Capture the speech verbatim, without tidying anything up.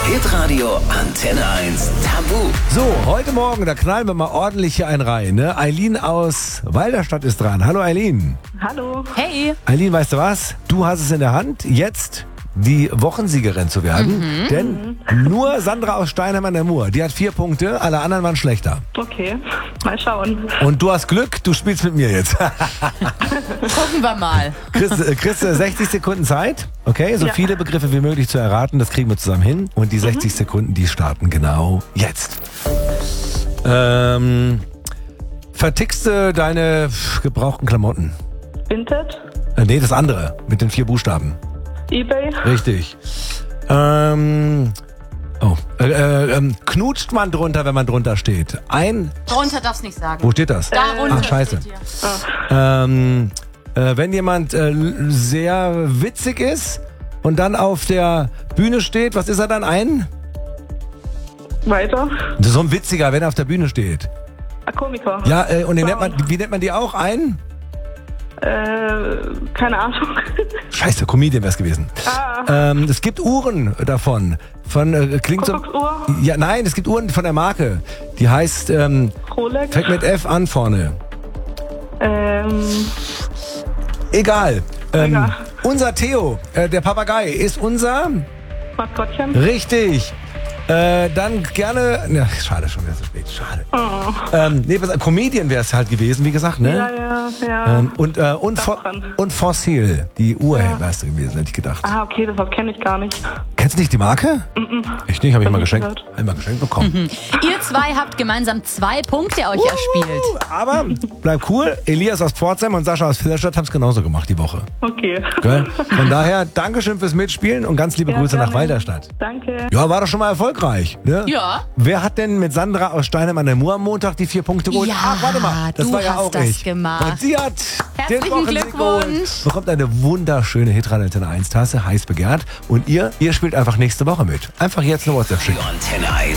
Hitradio Antenne eins Tabu. So, heute Morgen, da knallen wir mal ordentlich hier einen rein. Ne? Eileen aus Walderstadt ist dran. Hallo Eileen. Hallo. Hey. Eileen, weißt du was? Du hast es in der Hand, jetzt die Wochensiegerin zu werden. Mhm. Denn nur Sandra aus Steinheim an der Mur, die hat vier Punkte, alle anderen waren schlechter. Okay, mal schauen. Und du hast Glück, du spielst mit mir jetzt. Gucken wir mal. Kriegst, äh, kriegst du sechzig Sekunden Zeit, okay? So Ja. viele Begriffe wie möglich zu erraten, das kriegen wir zusammen hin. Und die sechzig Sekunden, die starten genau jetzt. Ähm, vertickst du deine gebrauchten Klamotten? Vinted, Äh, nee, das andere, mit den vier Buchstaben. eBay, Richtig. Ähm, oh, äh, äh, ähm, knutscht man drunter, wenn man drunter steht? Ein, Darunter darfst nicht sagen. wo steht das? Darunter Ach, scheiße. steht hier. Ähm, äh, wenn jemand äh, sehr witzig ist und dann auf der Bühne steht, was ist er dann? Ein? weiter. So ein Witziger, wenn er auf der Bühne steht. Ah, Komiker. Ja, äh, und den nennt man, wie nennt man die auch? Ein? Äh, keine Ahnung. Scheiße, Comedian wär's gewesen. Ah, Ähm, es gibt Uhren davon. Von, äh, klingt so. Kuckucksuhr, Ja, nein, es gibt Uhren von der Marke. Die heißt, ähm, Rolex. fängt mit F an vorne. Ähm, Egal. Ähm, Egal. Unser Theo, äh, der Papagei, ist unser... Maskottchen. Richtig. Äh, dann gerne... Ja, schade, schon wieder so spät. Schade. Oh. Ähm, nee, was, Comedian wäre es halt gewesen, wie gesagt, ne? Ja, ja, ja. Ähm, und, äh, und, Fo dran. und Fossil, die Uhr wärst du gewesen, hätte ich gedacht. Ah, okay, das kenne ich gar nicht. Kennst du nicht die Marke? Ich nicht, habe ich Hab mal ich geschenkt. gehört. Hab ich mal geschenkt bekommen. Ihr zwei habt gemeinsam zwei Punkte euch erspielt. Uh, aber bleib cool. Elias aus Pforzheim und Sascha aus Filderstadt haben es genauso gemacht die Woche. Okay. Gell? Von daher, Dankeschön fürs Mitspielen und ganz liebe Ja, Grüße nach gerne. Walderstadt. Danke. Ja, war doch schon mal erfolgreich. Ne? Ja. Wer hat denn mit Sandra aus Steinem an der Mur am Montag die vier Punkte geholt? Ja, Ach, warte mal, das du war ja hast auch das ich. gemacht. Und sie hat den Herzlichen Wochensieg Glückwunsch. geholt. Bekommt eine wunderschöne Hitradio Antenne eins Tasse, heiß begehrt. Und ihr, ihr spielt einfach nächste Woche mit. Einfach jetzt eine WhatsApp schicken. Antenne eins.